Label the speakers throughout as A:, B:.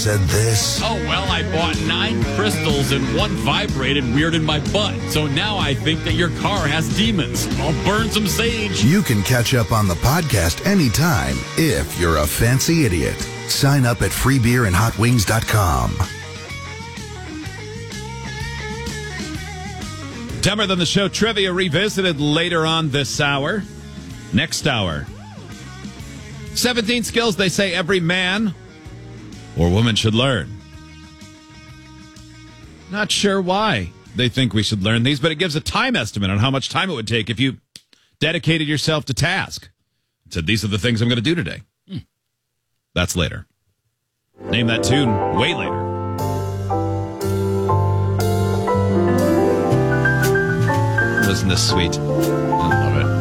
A: said this.
B: Oh, well, I bought 9 crystals and 1 vibrated weird in my butt. So now I think that your car has demons. I'll burn some sage.
A: You can catch up on the podcast anytime if you're a fancy idiot. Sign up at freebeerandhotwings.com.
C: Dumber Than the Show trivia revisited later on this hour. Next hour. 17 skills they say every man or woman should learn. Not sure why they think we should learn these, but it gives a time estimate on how much time it would take if you dedicated yourself to task. It said, these are the things I'm going to do today. That's later. Name that tune way later. Isn't this sweet? I love it.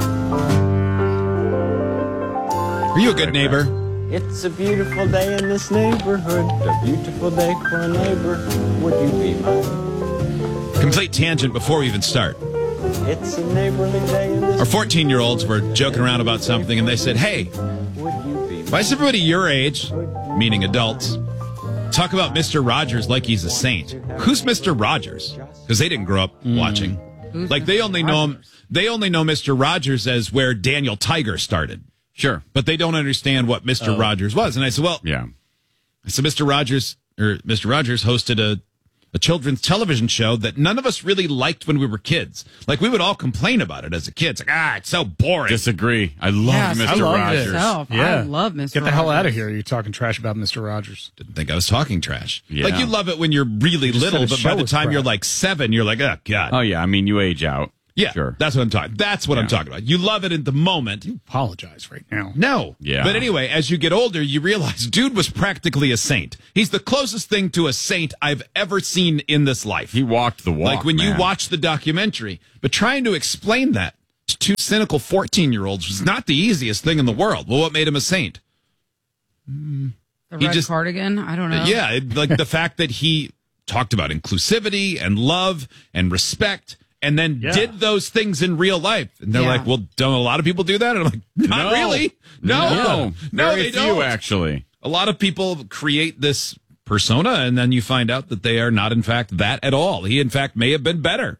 C: Are you a good neighbor?
D: It's a beautiful day in this neighborhood, a beautiful day for a neighbor. Would you be mine?
C: Complete tangent before we even start.
D: It's a neighborly day in this.
C: Our 14-year-olds were joking around about something, and they said, hey,
D: Would you be
C: why does everybody your age, meaning adults, talk about Mr. Rogers like he's a saint? Who's Mr. Rogers? Because they didn't grow up watching. Like, they only know him. They only know Mr. Rogers as where Daniel Tiger started.
B: Sure.
C: But they don't understand what Mr. Rogers was. And I said, well,
B: Yeah.
C: so Mr. Rogers hosted a children's television show that none of us really liked when we were kids. Like, we would all complain about it as a kid. It's like, it's so boring.
B: Disagree. I love
E: Yes,
B: Mr.
E: I love
B: Rogers.
E: it. I love Mr.
F: Get the hell out of
E: Rogers.
F: here. You're talking trash about Mr. Rogers.
C: Didn't think I was talking trash.
B: Yeah.
C: Like, you love it when you're really
F: just
C: little,
F: said
C: but
F: his
C: by
F: show
C: the
F: was
C: time
F: crap.
C: you're like 7, you're like, oh, God.
B: Oh, yeah. I mean, you age out.
C: Yeah,
B: Sure.
C: that's what I'm talking. That's what I'm talking about. You love it in the moment.
F: Apologize right now.
C: No.
B: Yeah.
C: But anyway, as you get older, you realize dude was practically a saint. He's the closest thing to a saint I've ever seen in this life.
B: He walked the walk,
C: Like when you
B: man.
C: watch the documentary. But trying to explain that to 2 cynical 14-year-olds was not the easiest thing in the world. Well, what made him a saint?
E: The
C: He
E: red
C: just-
E: cardigan. I don't know.
C: Yeah, like the fact that he talked about inclusivity and love and respect and then did those things in real life. And they're
E: Yeah.
C: like, well, don't a lot of people do that? And I'm like, not
B: No.
C: really. No,
B: Very
C: they
B: few,
C: don't.
B: actually.
C: A lot of people create this persona, and then you find out that they are not, in fact, that at all. He, in fact, may have been better.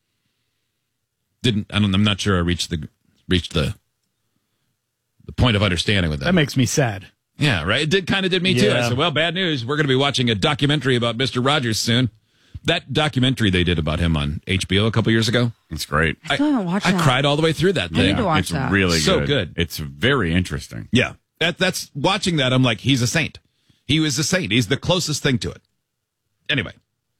C: I'm not sure I reached the point of understanding with that.
F: That makes me sad.
C: Yeah, right. It kind of did me too. I
F: Yeah.
C: said, well, bad news. We're going to be watching a documentary about Mr. Rogers soon. That documentary they did about him on HBO a couple years ago.
B: It's great.
E: I still haven't watched
C: I
E: that.
C: cried all the way through that
E: I need
C: thing.
E: to watch
B: it's
E: that.
B: really
C: So
B: good.
C: good.
B: It's very interesting.
C: Yeah. That's watching that. I'm like, he's a saint. He was a saint. He's the closest thing to it. Anyway,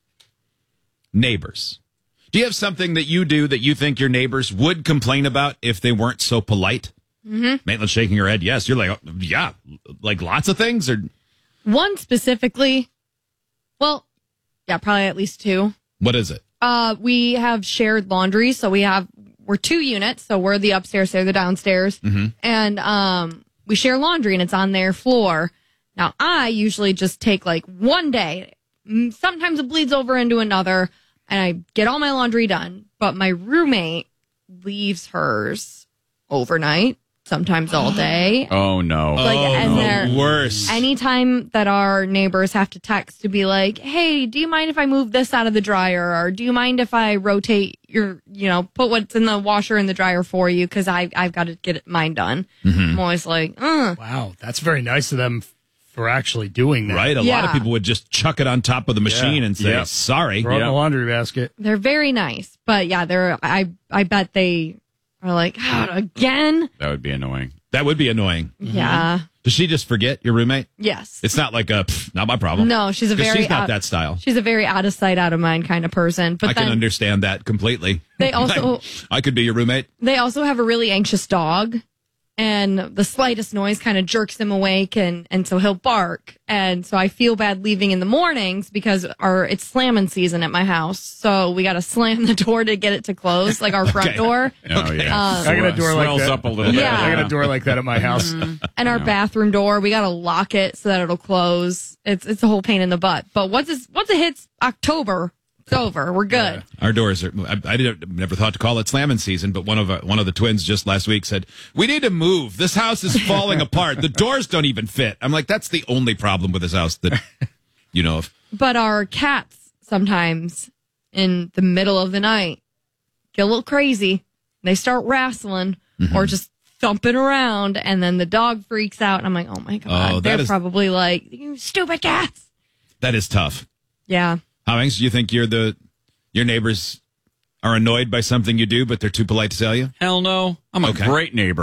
C: neighbors. Do you have something that you do that you think your neighbors would complain about if they weren't so polite? Mm-hmm. Maitland's shaking her head. Yes. You're like, oh, yeah, like lots of things, or
G: One specifically, well, yeah, probably at least 2.
C: what is it?
G: We have shared laundry, so we're 2 units, so we're the upstairs, they're the downstairs, and we share laundry, and it's on their floor. Now, I usually just take like one day. Sometimes it bleeds over into another, and I get all my laundry done. But my roommate leaves hers overnight, sometimes all day.
B: Oh, no.
G: Like, and they're
C: Worse.
G: anytime that our neighbors have to text to be like, hey, do you mind if I move this out of the dryer? Or do you mind if I rotate put what's in the washer in the dryer for you? Because I've got to get mine done. I'm always like,
F: Wow, that's very nice of them for actually doing that.
C: Right? A lot of
G: Yeah.
C: people would just chuck it on top of the machine and say,
B: Yeah.
C: sorry.
F: Throw it in
B: Yeah.
F: the laundry basket.
G: they're very nice. But yeah, I bet they are like, again?
B: That would be annoying.
C: That would be annoying.
G: Yeah.
C: Does she just forget, your roommate?
G: Yes.
C: It's not like not my problem.
G: No, she's a
C: 'Cause
G: very
C: she's not that style.
G: She's a very out of sight, out of mind kind of person. But
C: I
G: then
C: can understand that completely.
G: They also
C: I could be your roommate.
G: They also have a really anxious dog, and the slightest noise kind of jerks him awake, and so he'll bark. And so I feel bad leaving in the mornings because it's slamming season at my house. So we got to slam the door to get it to close, like our front door.
B: Oh, yeah.
F: I got a door like
B: Swells
F: that.
B: up a little bit.
G: Yeah.
F: I got a door like that at my house.
G: And our bathroom door, we got to lock it so that it'll close. It's a whole pain in the butt. But once it hits October, it's over. We're good.
C: Our doors are. I never thought to call it slamming season, but one of the twins just last week said, "We need to move. This house is falling apart. The doors don't even fit." I'm like, that's the only problem with this house that you know of.
G: But our cats sometimes in the middle of the night get a little crazy. They start wrestling or just thumping around, and then the dog freaks out. And I'm like, oh my God, they're probably like, you stupid cats.
C: That is tough.
G: Yeah.
C: Howings, do you think your neighbors are annoyed by something you do, but they're too polite to tell you?
B: Hell no. I'm a great neighbor.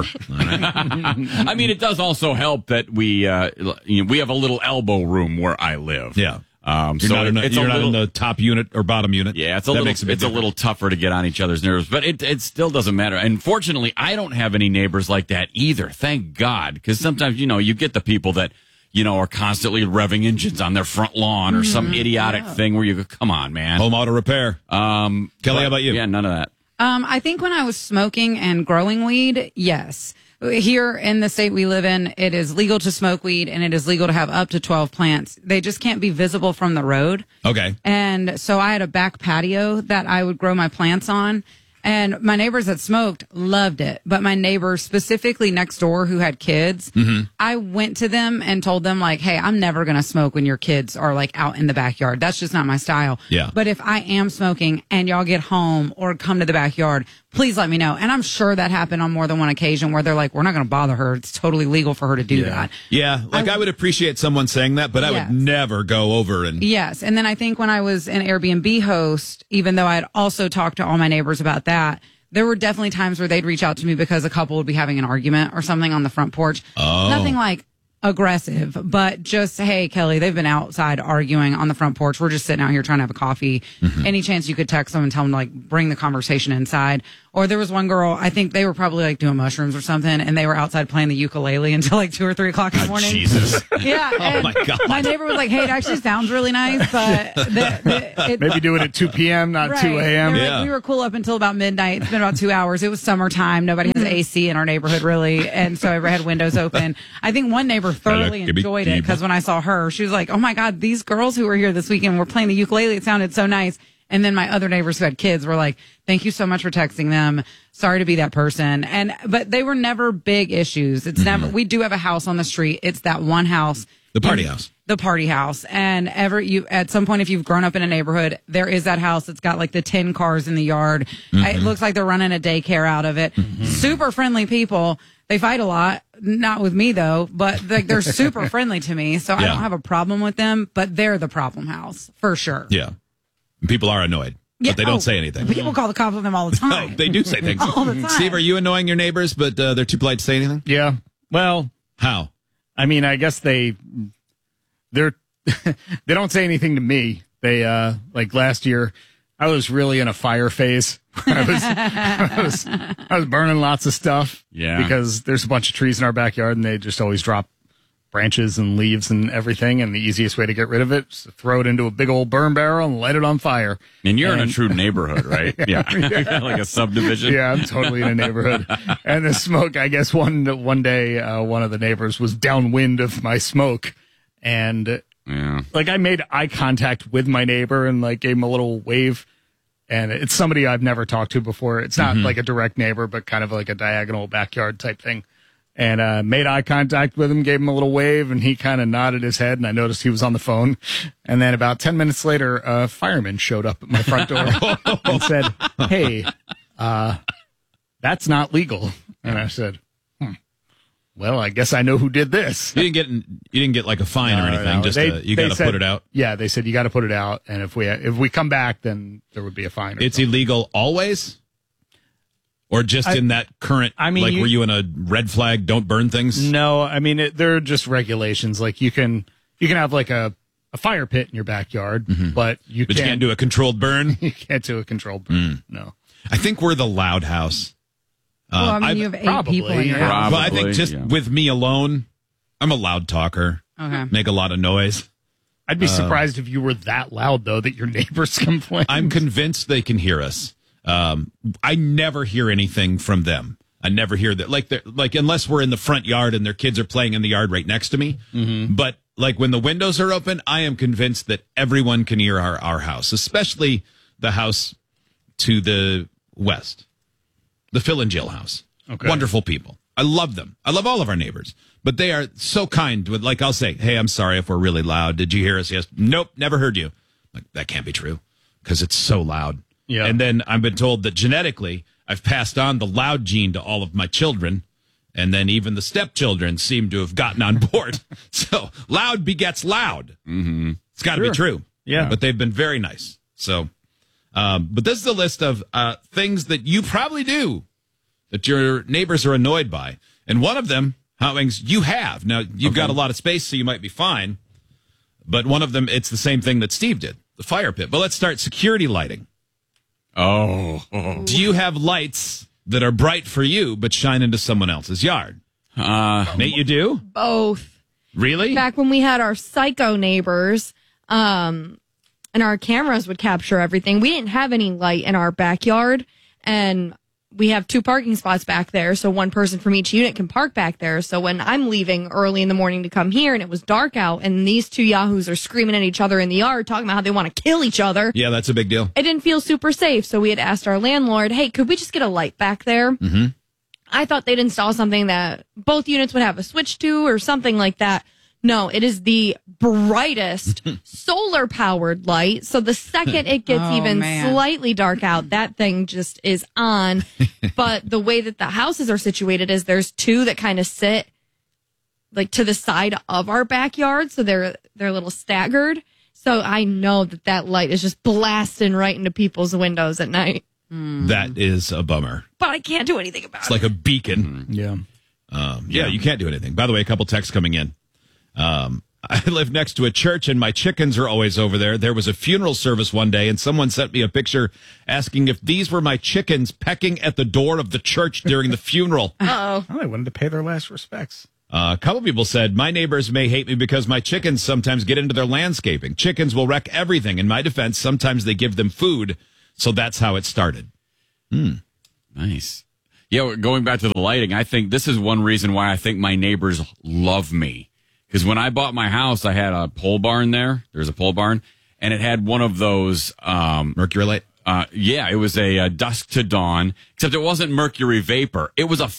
B: I mean, it does also help that we have a little elbow room where I live.
C: Yeah.
B: You're
C: not in the top unit or bottom unit.
B: Yeah, it's a little tougher to get on each other's nerves, but it still doesn't matter. And fortunately, I don't have any neighbors like that either. Thank God, because sometimes you get the people that are constantly revving engines on their front lawn or some idiotic thing where you go, come on, man.
C: Home auto repair. Kelly, how about you?
B: Yeah, none of that.
E: I think when I was smoking and growing weed, yes. Here in the state we live in, it is legal to smoke weed and it is legal to have up to 12 plants. They just can't be visible from the road.
C: Okay.
E: And so I had a back patio that I would grow my plants on. And my neighbors that smoked loved it. But my neighbor specifically next door who had kids, I went to them and told them like, hey, I'm never going to smoke when your kids are like out in the backyard. That's just not my style.
C: Yeah.
E: But if I am smoking and y'all get home or come to the backyard, please let me know. And I'm sure that happened on more than one occasion where they're like, we're not going to bother her. It's totally legal for her to do that.
C: Yeah. Like I would appreciate someone saying that, but I would never go over and.
E: Yes. And then I think when I was an Airbnb host, even though I had also talked to all my neighbors about that, there were definitely times where they'd reach out to me because a couple would be having an argument or something on the front porch.
C: Oh.
E: Nothing like aggressive, but just, hey, Kelly, they've been outside arguing on the front porch. We're just sitting out here trying to have a coffee. Any chance you could text them and tell them to like bring the conversation inside? Or there was one girl, I think they were probably like doing mushrooms or something, and they were outside playing the ukulele until like 2 or 3 o'clock in the morning.
C: Jesus.
E: Yeah.
C: Oh my God.
E: My neighbor was like, hey, it actually sounds really nice, but
F: maybe do it at 2 p.m., not
E: right.
F: 2 a.m.
E: Like, we were cool up until about midnight. It's been about 2 hours. It was summertime. Nobody has AC in our neighborhood really. And so everybody had windows open. I think one neighbor thoroughly enjoyed it because when I saw her, she was like, oh my God, these girls who were here this weekend were playing the ukulele. It sounded so nice. And then my other neighbors who had kids were like, thank you so much for texting them. Sorry to be that person. But they were never big issues. It's never, we do have a house on the street. It's that one house.
C: The party house.
E: The party house. And at some point, if you've grown up in a neighborhood, there is that house that's got like the 10 cars in the yard. It looks like they're running a daycare out of it. Super friendly people. They fight a lot. Not with me though, but like they're super friendly to me. So I don't have a problem with them, but they're the problem house for sure.
C: Yeah. People are annoyed, but they don't say anything.
E: People call the cops on them all the time.
C: No, they do say things.
E: All the time.
C: Steve, are you annoying your neighbors, but they're too polite to say anything?
F: Yeah. Well,
C: how?
F: I mean, I guess they're they don't say anything to me. They like last year, I was really in a fire phase. I was burning lots of stuff.
B: Yeah.
F: Because there's a bunch of trees in our backyard, and they just always drop branches and leaves and everything, and the easiest way to get rid of it is to throw it into a big old burn barrel and light it on fire.
B: And you're in a true neighborhood, right? Yeah. Like a subdivision.
F: Yeah, I'm totally in a neighborhood. And the smoke, I guess one day, one of the neighbors was downwind of my smoke, and like I made eye contact with my neighbor and like gave him a little wave. And it's somebody I've never talked to before. It's not like a direct neighbor, but kind of like a diagonal backyard type thing. And made eye contact with him, gave him a little wave, and he kind of nodded his head, and I noticed he was on the phone. And then about 10 minutes later, a fireman showed up at my front door and said, hey, that's not legal. And I said, well, I guess I know who did this.
C: You didn't get like a fine or anything. No. You got to put it out.
F: Yeah, they said you got to put it out, and if we come back, then there would be a fine.
C: It's illegal always, or just in that current. I mean, like, were you in a red flag? Don't burn things.
F: No, I mean there are just regulations. Like you can have like a fire pit in your backyard, but you
C: can't do a controlled burn.
F: You can't do a controlled burn. No,
C: I think we're the loud house.
E: Well, I mean, you have 8 people in your house.
C: Well, I think just with me alone, I'm a loud talker.
E: Okay.
C: Make a lot of noise.
F: I'd be surprised if you were that loud, though, that your neighbors complain.
C: I'm convinced they can hear us. I never hear anything from them. I never hear that. Like unless we're in the front yard and their kids are playing in the yard right next to me. But like when the windows are open, I am convinced that everyone can hear our house, especially the house to the west. The Phil and Jill house. Okay. Wonderful people. I love them. I love all of our neighbors. But they are so kind with, like, I'll say, hey, I'm sorry if we're really loud. Did you hear us? Yes. Nope, never heard you. Like, that can't be true because it's so loud.
F: Yeah.
C: And then I've been told that genetically I've passed on the loud gene to all of my children. And then even the stepchildren seem to have gotten on board. So loud begets loud. Mm-hmm. It's got to be true.
F: Yeah.
C: But they've been very nice. So, but this is a list of things that you probably do that your neighbors are annoyed by. And one of them, Hotwings, you have. Now, you've got a lot of space, so you might be fine. But one of them, it's the same thing that Steve did, the fire pit. But let's start security lighting.
B: Oh.
C: Do you have lights that are bright for you but shine into someone else's yard? Nate, you do?
G: Both.
C: Really?
G: Back when we had our psycho neighbors, and our cameras would capture everything, we didn't have any light in our backyard, and we have 2 parking spots back there, so one person from each unit can park back there. So when I'm leaving early in the morning to come here and it was dark out and these 2 yahoos are screaming at each other in the yard, talking about how they want to kill each other.
C: Yeah, that's a big deal.
G: It didn't feel super safe. So we had asked our landlord, hey, could we just get a light back there? Mm-hmm. I thought they'd install something that both units would have a switch to or something like that. No, it is the brightest solar powered light. So the second it gets slightly dark out, that thing just is on. But the way that the houses are situated is there's 2 that kind of sit like to the side of our backyard. So they're a little staggered. So I know that light is just blasting right into people's windows at night.
C: That is a bummer.
G: But I can't do anything about it.
C: It's like a beacon.
F: Yeah.
C: You can't do anything. By the way, a couple texts coming in. I live next to a church and my chickens are always over there. There was a funeral service one day and someone sent me a picture asking if these were my chickens pecking at the door of the church during the funeral.
G: Uh-oh.
F: Well, they wanted to pay their last respects.
C: A couple people said, my neighbors may hate me because my chickens sometimes get into their landscaping. Chickens will wreck everything. In my defense, sometimes they give them food. So that's how it started.
B: Nice. Yeah, going back to the lighting, I think this is one reason why I think my neighbors love me. Because when I bought my house, I had a pole barn there. There's a pole barn. And it had one of those...
C: mercury light?
B: Yeah, it was a dusk to dawn, except it wasn't mercury vapor. It was a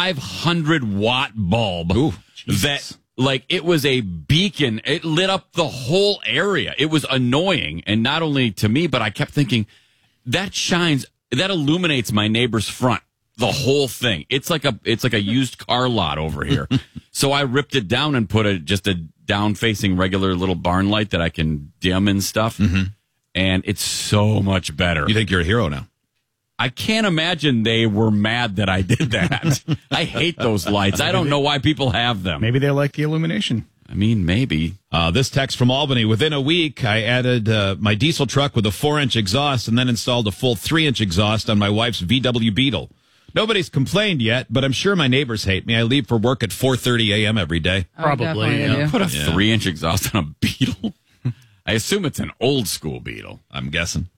B: 500-watt bulb.
C: Ooh,
B: that, like, it was a beacon. It lit up the whole area. It was annoying. And not only to me, but I kept thinking, that illuminates my neighbor's front. The whole thing. It's like a used car lot over here. So I ripped it down and put just a down-facing regular little barn light that I can dim and stuff. Mm-hmm. And it's so much better.
C: You think you're a hero now?
B: I can't imagine they were mad that I did that. I hate those lights. I don't know why people have them.
F: Maybe they like the illumination.
B: I mean, maybe.
C: This text from Albany. Within a week, I added my diesel truck with a 4-inch exhaust and then installed a full 3-inch exhaust on my wife's VW Beetle. Nobody's complained yet, but I'm sure my neighbors hate me. I leave for work at 4:30 a.m. every day.
F: Probably.
E: Yeah.
B: Put a 3-inch exhaust on a Beetle. I assume it's an old school Beetle.
C: I'm guessing.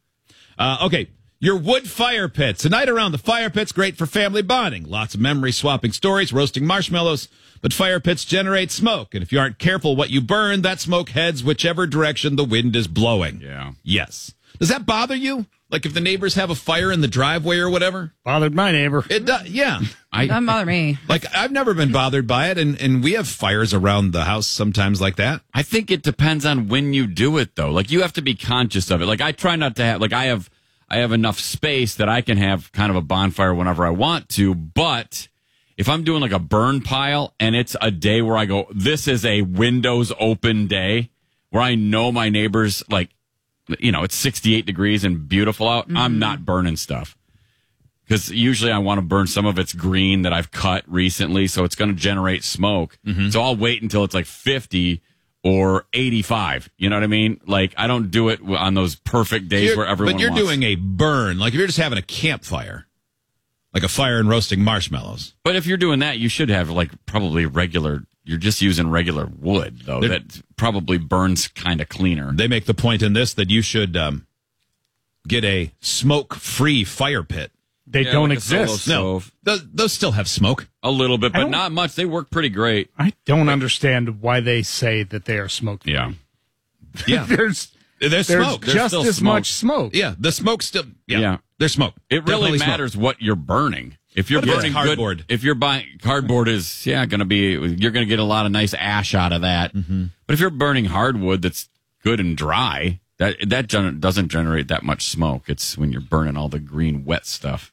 C: Okay. Your wood fire pit. Tonight around the fire pit's great for family bonding. Lots of memory swapping stories, roasting marshmallows. But fire pits generate smoke. And if you aren't careful what you burn, that smoke heads whichever direction the wind is blowing.
B: Yeah.
C: Yes. Does that bother you? Like if the neighbors have a fire in the driveway or whatever?
F: Bothered my neighbor.
C: It does. Yeah.
E: Doesn't bother me.
C: Like I've never been bothered by it. And we have fires around the house sometimes like that.
B: I think it depends on when you do it, though. Like, you have to be conscious of it. Like, I try not to have, like, I have enough space that I can have kind of a bonfire whenever I want to. But if I'm doing like a burn pile and it's a day where I go, this is a windows open day where I know my neighbors, like, you know, it's 68 degrees and beautiful out. I'm not burning stuff. Because usually I want to burn some of its green that I've cut recently, so it's going to generate smoke. So I'll wait until it's like 50 or 85. You know what I mean? Like, I don't do it on those perfect days where everyone
C: But you're
B: wants.
C: doing a burn. Like if you're just having a campfire. Like a fire and roasting marshmallows.
B: But if you're doing that, you should have like probably regular. You're just using regular wood, though. That probably burns kind of cleaner.
C: They make the point in this that you should get a smoke-free fire pit.
F: They don't
B: like a solo
F: exist.
B: stove.
C: Those still have smoke.
B: A little bit,
F: I
B: but
F: don't-
B: not much. They work pretty great.
F: I don't understand why they say that they are smoke.
B: Yeah.
C: Yeah.
F: There's
C: There's smoke.
F: just
B: still
F: as
B: smoke.
F: much smoke.
C: Yeah, the smoke still. Yeah. There's smoke.
B: It really matters what you're burning. If you're burning
C: cardboard,
B: if you're buying cardboard, is going to be, you're going to get a lot of nice ash out of that. Mm-hmm. But if you're burning hardwood that's good and dry, that doesn't generate that much smoke. It's when you're burning all the green wet stuff.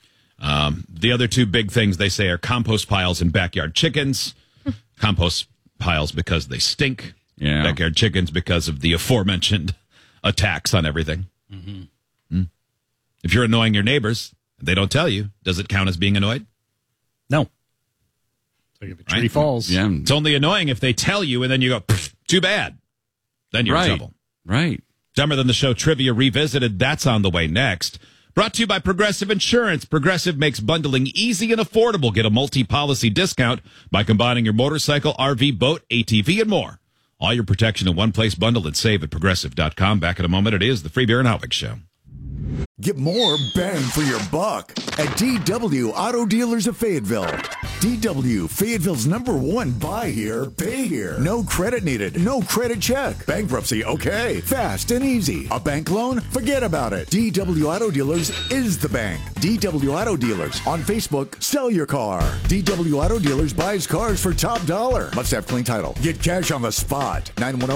C: The other two big things they say are compost piles and backyard chickens. Compost piles because they stink.
B: Yeah.
C: Backyard chickens because of the aforementioned attacks on everything. Mm-hmm. If you're annoying your neighbors, they don't tell you, does it count as being annoyed?
F: No. So if a tree falls.
B: Yeah.
C: It's only annoying if they tell you and then you go, too bad. Then you're in trouble.
B: Right.
C: Dumber Than the Show Trivia Revisited. That's on the way next. Brought to you by Progressive Insurance. Progressive makes bundling easy and affordable. Get a multi-policy discount by combining your motorcycle, RV, boat, ATV, and more. All your protection in one place. Bundle and save at Progressive.com. Back in a moment. It is the Free Beer and Hot Wings Show.
A: Get more bang for your buck at DW Auto Dealers of Fayetteville. DW, Fayetteville's #1 buy here, pay here. No credit needed, no credit check. Bankruptcy, okay. Fast and easy. A bank loan? Forget about it. DW Auto Dealers is the bank. DW Auto Dealers on Facebook, sell your car. DW Auto Dealers buys cars for top dollar. Must have clean title. Get cash on the spot.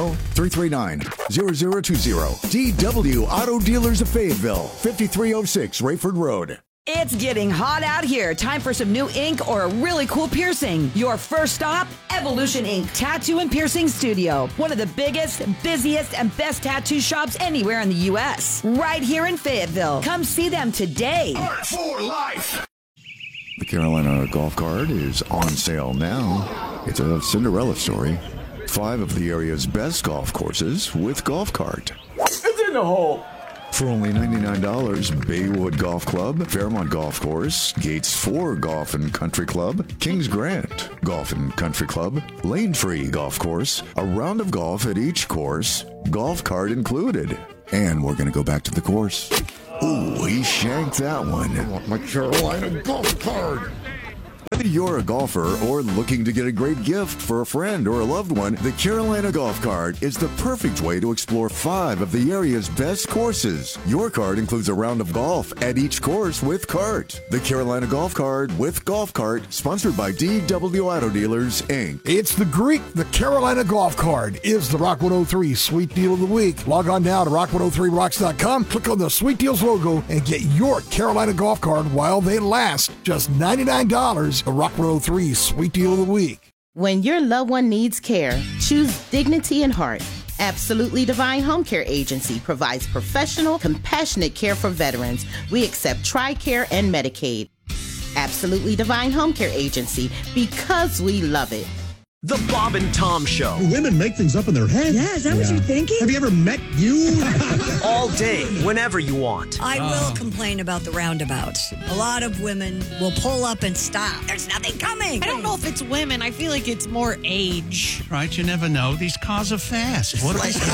A: 910-339-0020. DW Auto Dealers of Fayetteville. 5306 Rayford Road.
H: It's getting hot out here. Time for some new ink or a really cool piercing. Your first stop, Evolution Ink Tattoo and Piercing Studio. One of the biggest, busiest, and best tattoo shops anywhere in the U.S. Right here in Fayetteville. Come see them today.
A: Art for life. The Carolina Golf Cart is on sale now. It's a Cinderella story. 5 of the area's best golf courses with Golf Cart.
I: It's in the hole.
A: For only $99, Baywood Golf Club, Fairmont Golf Course, Gates 4 Golf and Country Club, Kings Grant Golf and Country Club, Lane Tree Golf Course, a round of golf at each course, golf cart included. And we're going to go back to the course. Ooh, he shanked that one. I want my Carolina golf cart. Whether you're a golfer or looking to get a great gift for a friend or a loved one, the Carolina Golf Cart is the perfect way to explore 5 of the area's best courses. Your cart includes a round of golf at each course with cart. The Carolina Golf Cart with Golf Cart, sponsored by DW Auto Dealers, Inc.
J: It's the Greek. The Carolina Golf Cart is the Rock 103 Sweet Deal of the Week. Log on now to rock103rocks.com, click on the Sweet Deals logo, and get your Carolina Golf Cart while they last. Just $99. The Rock 103 Sweet Deal of the Week.
K: When your loved one needs care, choose dignity and heart. Absolutely Divine Home Care Agency provides professional, compassionate care for veterans. We accept TRICARE and Medicaid. Absolutely Divine Home Care Agency, because we love it.
L: The Bob and Tom Show.
M: Women make things up in their head.
N: Yeah, is that what you're thinking?
M: Have you ever met you?
L: All day, whenever you want.
N: I will complain about the roundabouts. A lot of women will pull up and stop. There's nothing coming.
O: I don't know if it's women. I feel like it's more age.
P: Right, you never know. These cars are fast. What
Q: they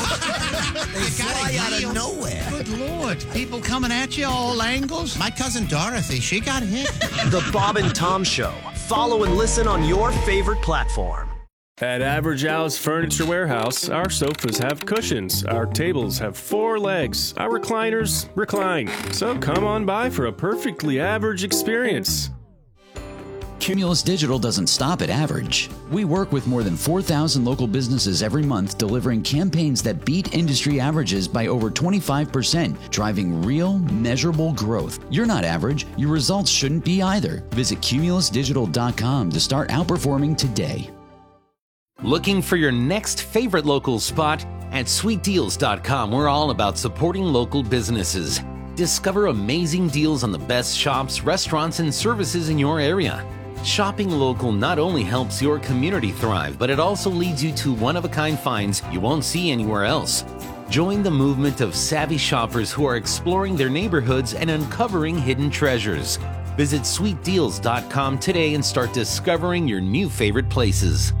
Q: fly out of nowhere.
P: Good Lord. People coming at you all angles. My cousin Dorothy, she got hit.
L: The Bob and Tom Show. Follow and listen on your favorite platform.
R: At Average Al's Furniture Warehouse, our sofas have cushions, our tables have 4 legs, our recliners recline. So come on by for a perfectly average experience.
S: Cumulus Digital doesn't stop at average. We work with more than 4,000 local businesses every month, delivering campaigns that beat industry averages by over 25%, driving real, measurable growth. You're not average. Your results shouldn't be either. Visit cumulusdigital.com to start outperforming today.
T: Looking for your next favorite local spot? At sweetdeals.com, we're all about supporting local businesses. Discover amazing deals on the best shops, restaurants, and services in your area. Shopping local not only helps your community thrive, but it also leads you to one-of-a-kind finds you won't see anywhere else. Join the movement of savvy shoppers who are exploring their neighborhoods and uncovering hidden treasures. Visit sweetdeals.com today and start discovering your new favorite places.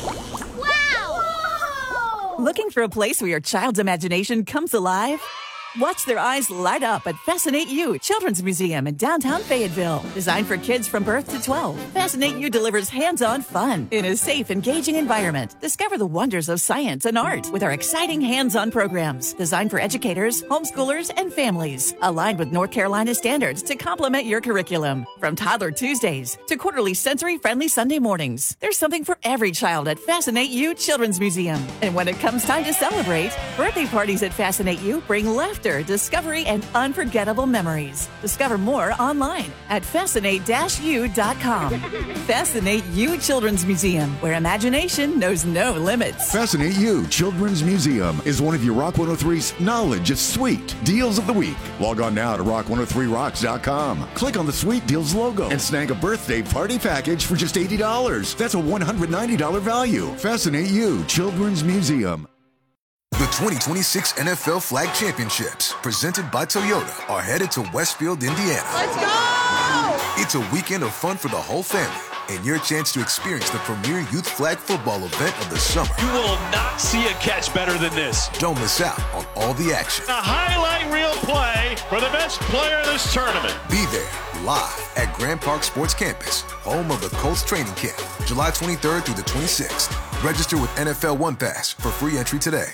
U: Looking for a place where your child's imagination comes alive?
I: Watch their eyes light up at Fascinate You Children's Museum in downtown Fayetteville. Designed for kids from birth to 12, Fascinate You delivers hands-on fun in a safe, engaging environment. Discover the wonders of science and art with our exciting hands-on programs designed for educators, homeschoolers, and families. Aligned with North Carolina standards to complement your curriculum. From Toddler Tuesdays to quarterly sensory-friendly Sunday mornings, there's something for every child at Fascinate You Children's Museum. And when it comes time to celebrate, birthday parties at Fascinate You bring laughter, discovery, and unforgettable memories. Discover more online at fascinate-u.com. Fascinate You Children's Museum, where imagination knows no limits.
A: Fascinate You Children's Museum is one of your Rock 103's knowledge of sweet deals of the week. Log on now to rock103rocks.com. Click on the Sweet Deals logo and snag a birthday party package for just $80. That's a $190 value. Fascinate You Children's Museum.
U: The 2026 NFL Flag Championships, presented by Toyota, are headed to Westfield, Indiana.
V: Let's go!
U: It's a weekend of fun for the whole family and your chance to experience the premier youth flag football event of the summer.
V: You will not see a catch better than this.
U: Don't miss out on all the action.
V: A highlight reel play for the best player in this tournament.
U: Be there live at Grand Park Sports Campus, home of the Colts training camp, July 23rd through the 26th. Register with NFL One Pass for free entry today.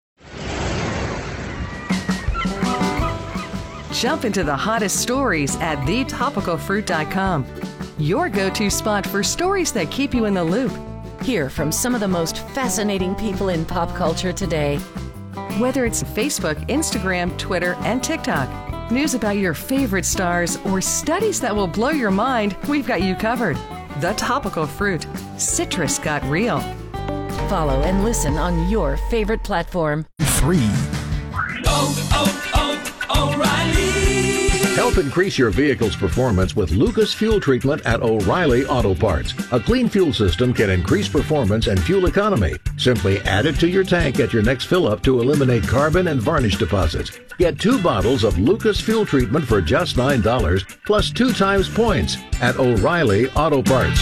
W: Jump into the hottest stories at thetopicalfruit.com. Your go-to spot for stories that keep you in the loop. Hear from some of the most fascinating people in pop culture today. Whether it's Facebook, Instagram, Twitter, and TikTok, news about your favorite stars, or studies that will blow your mind, we've got you covered. The Topical Fruit. Citrus got real. Follow and listen on your favorite platform.
J: 3.
X: O'Reilly. Help increase your vehicle's performance with Lucas Fuel Treatment at O'Reilly Auto Parts. A clean fuel system can increase performance and fuel economy. Simply add it to your tank at your next fill-up to eliminate carbon and varnish deposits. Get 2 bottles of Lucas Fuel Treatment for just $9, plus 2 times points at O'Reilly Auto Parts.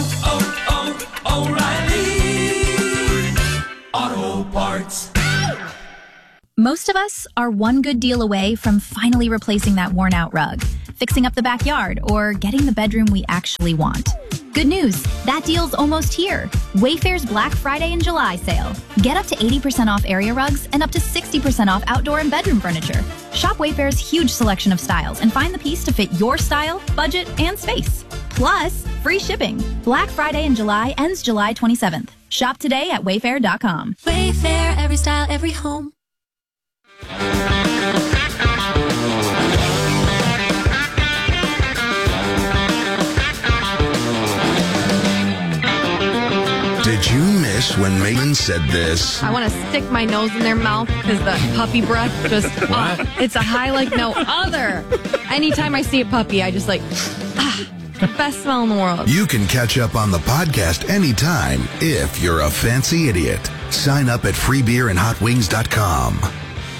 Y: O'Reilly Auto Parts.
Z: Most of us are one good deal away from finally replacing that worn-out rug, fixing up the backyard, or getting the bedroom we actually want. Good news, that deal's almost here. Wayfair's Black Friday and July sale. Get up to 80% off area rugs and up to 60% off outdoor and bedroom furniture. Shop Wayfair's huge selection of styles and find the piece to fit your style, budget, and space. Plus, free shipping. Black Friday in July ends July 27th. Shop today at wayfair.com.
Y: Wayfair, every style, every home.
U: Did you miss when Megan said this?
G: I want to stick my nose in their mouth because the puppy breath just, it's a high like no other. Anytime I see a puppy, I just like, best smell in the world.
U: You can catch up on the podcast anytime if you're a fancy idiot. Sign up at freebeerandhotwings.com.